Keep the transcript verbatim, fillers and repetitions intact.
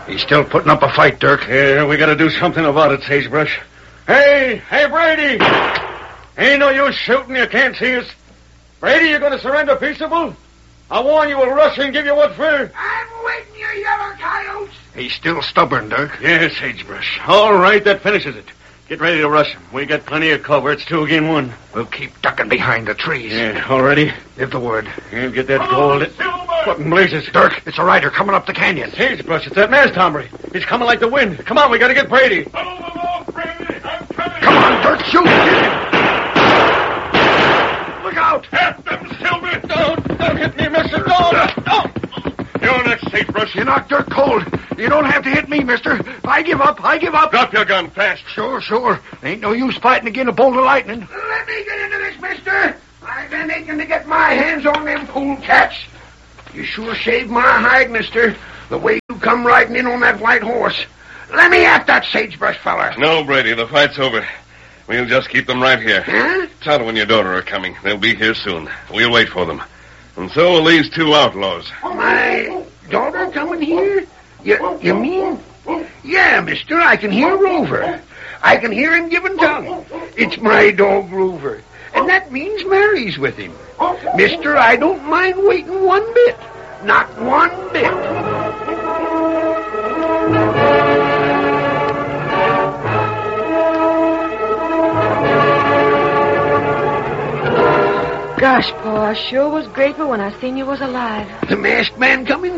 He's still putting up a fight, Dirk. Yeah, we gotta do something about it, Sagebrush. Hey, hey, Brady! Ain't no use shooting, you can't see us. Brady, you gonna surrender peaceable? I warn you, we'll rush and give you what for. I'm waiting, you yellow coyotes. He's still stubborn, Dirk. Yes, Sagebrush. All right, that finishes it. Get ready to rush him. We got plenty of cover. It's two against one. We'll keep ducking behind the trees. Yeah, all ready? Give the word. Yeah, get that gold. What in blazes? Dirk, it's a rider coming up the canyon. Sagebrush, it's that masked hombre. He's coming like the wind. Come on, we gotta get Brady. Come on, Dirk, shoot! Look out! At them, Silver! Don't, don't hit me, mister. Don't! Don't! You're next, Sagebrush. You knocked Dirk cold. You don't have to hit me, mister. I give up. I give up. Drop your gun fast. Sure, sure. Ain't no use fighting against a bolt of lightning. Let me get into this, mister. I've been aching to get my hands on them pool cats. You sure saved my hide, mister, the way you come riding in on that white horse. Let me at that Sagebrush feller. No, Brady, the fight's over. We'll just keep them right here. Huh? Tonto and your daughter are coming. They'll be here soon. We'll wait for them. And so will these two outlaws. My daughter coming here? You, you mean? Yeah, mister, I can hear Rover. I can hear him giving tongue. It's my dog, Rover. And that means Mary's with him. Mister, I don't mind waiting one bit. Not one bit. Gosh, Pa, I sure was grateful when I seen you was alive. The masked man coming?